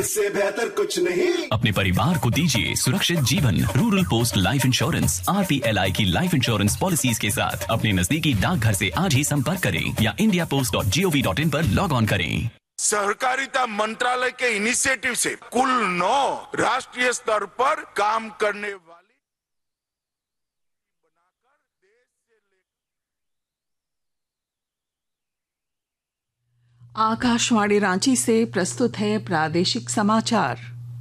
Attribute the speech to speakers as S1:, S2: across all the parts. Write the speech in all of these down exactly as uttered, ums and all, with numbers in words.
S1: इससे बेहतर कुछ नहीं।
S2: अपने परिवार को दीजिए सुरक्षित जीवन। Rural post life insurance R P L I की लाइफ इंश्योरेंस पॉलिसीज के साथ अपने नजदीकी डाकघर से आज ही संपर्क करें या India post dot G O V dot in पर लॉग ऑन करें।
S3: सहकारिता मंत्रालय के इनिशिएटिव से कुल नौ राष्ट्रीय स्तर पर काम करने वाली
S4: आकाशवाणी रांची से प्रस्तुत है प्रादेशिक समाचार।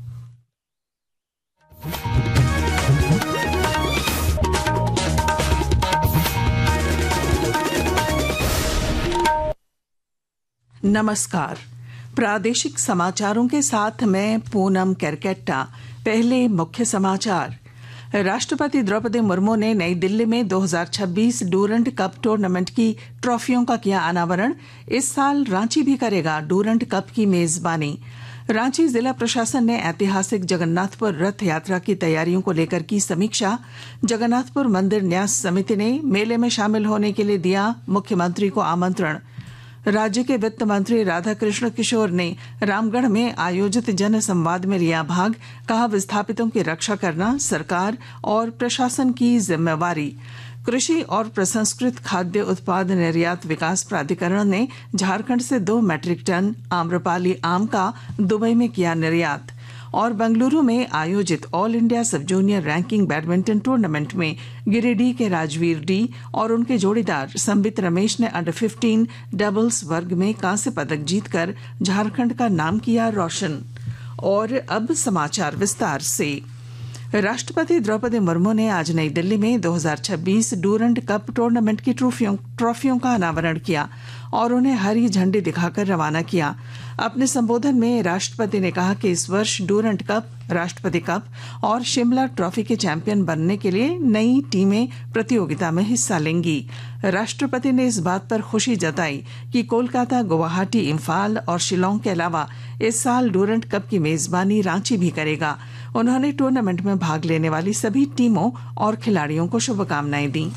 S4: नमस्कार, प्रादेशिक समाचारों के साथ मैं पूनम केरकेट्टा। पहले मुख्य समाचार। राष्ट्रपति द्रौपदी मुर्मू ने नई दिल्ली में दो हज़ार छब्बीस डूरंट कप टूर्नामेंट की ट्रॉफियों का किया अनावरण। इस साल रांची भी करेगा डूरंट कप की मेजबानी। रांची जिला प्रशासन ने ऐतिहासिक जगन्नाथपुर रथ यात्रा की तैयारियों को लेकर की समीक्षा। जगन्नाथपुर मंदिर न्यास समिति ने मेले में शामिल होने के लिए दिया मुख्यमंत्री को आमंत्रण। राज्य के वित्त मंत्री राधाकृष्ण किशोर ने रामगढ़ में आयोजित जन संवाद में लिया भाग। कहा, विस्थापितों की रक्षा करना सरकार और प्रशासन की जिम्मेवारी। कृषि और प्रसंस्कृत खाद्य उत्पाद निर्यात विकास प्राधिकरण ने झारखंड से दो मैट्रिक टन आम्रपाली आम का दुबई में किया निर्यात। और बेंगलुरु में आयोजित ऑल इंडिया सब जूनियर रैंकिंग बैडमिंटन टूर्नामेंट में गिरिडीह के राजवीर डी और उनके जोड़ीदार संबित रमेश ने अंडर पंद्रह डबल्स वर्ग में कांस्य पदक जीतकर झारखंड का नाम किया रोशन। और अब समाचार विस्तार से। राष्ट्रपति द्रौपदी मुर्मू ने आज नई दिल्ली में दो हज़ार छब्बीस डूरंट कप टूर्नामेंट की ट्रॉफियों ट्रॉफियों का अनावरण किया और उन्हें हरी झंडी दिखाकर रवाना किया। अपने संबोधन में राष्ट्रपति ने कहा कि इस वर्ष डूरंट कप, राष्ट्रपति कप और शिमला ट्रॉफी के चैंपियन बनने के लिए नई टीमें प्रतियोगिता में हिस्सा लेंगी। राष्ट्रपति ने इस बात पर खुशी जताई कि कोलकाता, गुवाहाटी, इम्फाल और शिलोंग के अलावा इस साल डूरंट कप की मेजबानी रांची भी करेगा। उन्होंने टूर्नामेंट में भाग लेने वाली सभी टीमों और खिलाड़ियों को शुभकामनाएं दी।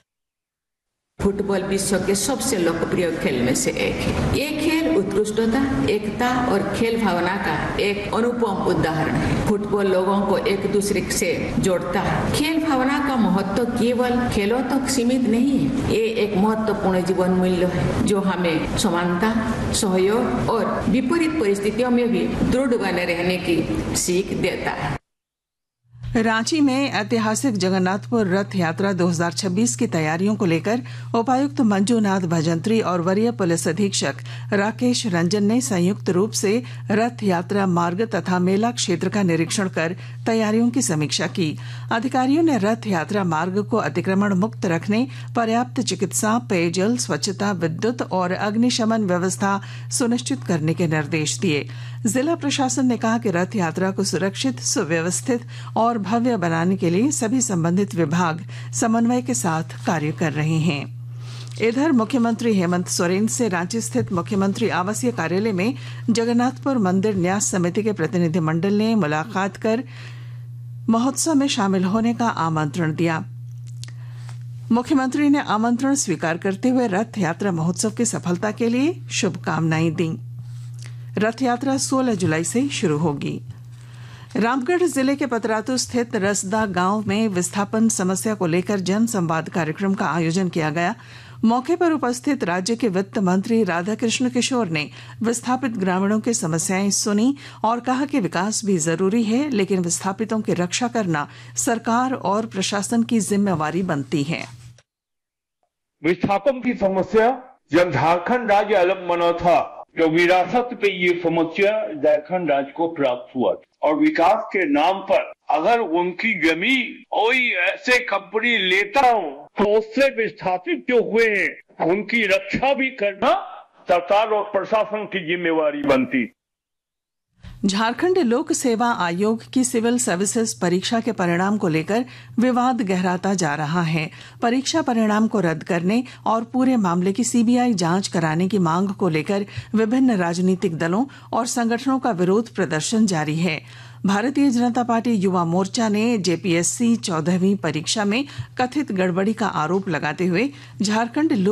S5: फुटबॉल विश्व के सबसे लोकप्रिय खेल में से एक है। ये खेल उत्कृष्टता, एकता और खेल भावना का एक अनुपम उदाहरण है। फुटबॉल लोगों को एक दूसरे से जोड़ता है। खेल भावना का महत्व केवल खेलों तक सीमित नहीं है। ये एक महत्वपूर्ण जीवन मूल्य है जो हमें समानता, सहयोग और विपरीत परिस्थितियों में भी दृढ़ बने रहने की सीख देता है।
S4: रांची में ऐतिहासिक जगन्नाथपुर रथ यात्रा दो हज़ार छब्बीस की तैयारियों को लेकर उपायुक्त मंजूनाथ भजंत्री और वरीय पुलिस अधीक्षक राकेश रंजन ने संयुक्त रूप से रथ यात्रा मार्ग तथा मेला क्षेत्र का निरीक्षण कर तैयारियों की समीक्षा की। अधिकारियों ने रथ यात्रा मार्ग को अतिक्रमण मुक्त रखने, पर्याप्त चिकित्सा, पेयजल, स्वच्छता, विद्युत और अग्निशमन व्यवस्था सुनिश्चित करने के निर्देश दिए। जिला प्रशासन ने कहा कि रथ यात्रा को सुरक्षित, सुव्यवस्थित और भव्य बनाने के लिए सभी संबंधित विभाग समन्वय के साथ कार्य कर रहे हैं। इधर मुख्यमंत्री हेमंत सोरेन से रांची स्थित मुख्यमंत्री आवासीय कार्यालय में जगन्नाथपुर मंदिर न्यास समिति के प्रतिनिधिमंडल ने मुलाकात कर महोत्सव में शामिल होने का आमंत्रण दिया। मुख्यमंत्री ने आमंत्रण स्वीकार करते हुए रथ यात्रा महोत्सव की सफलता के लिए शुभकामनाएं दी। रथ यात्रा सोलह जुलाई से शुरू होगी। रामगढ़ जिले के पतरातू स्थित रसदा गांव में विस्थापन समस्या को लेकर जन संवाद कार्यक्रम का आयोजन किया गया। मौके पर उपस्थित राज्य के वित्त मंत्री राधाकृष्ण किशोर ने विस्थापित ग्रामीणों की समस्याएं सुनी और कहा कि विकास भी जरूरी है, लेकिन विस्थापितों की रक्षा करना सरकार और प्रशासन की जिम्मेवारी बनती है।
S6: विस्थापन की समस्या जब झारखंड राज्य अलग बना था तो विरासत पे ये समस्या झारखंड राज्य को प्राप्त हुआ और विकास के नाम पर अगर उनकी जमीन कोई ऐसे कंपनी लेता हो तो उससे विस्थापित जो हुए हैं उनकी रक्षा भी करना सरकार और प्रशासन की जिम्मेवारी बनती।
S4: झारखंड लोक सेवा आयोग की सिविल सर्विसेज परीक्षा के परिणाम को लेकर विवाद गहराता जा रहा है। परीक्षा परिणाम को रद्द करने और पूरे मामले की सीबीआई जांच कराने की मांग को लेकर विभिन्न राजनीतिक दलों और संगठनों का विरोध प्रदर्शन जारी है। भारतीय जनता पार्टी युवा मोर्चा ने जेपीएससी चौदहवीं परीक्षा में कथित गड़बड़ी का आरोप लगाते हुए झारखंड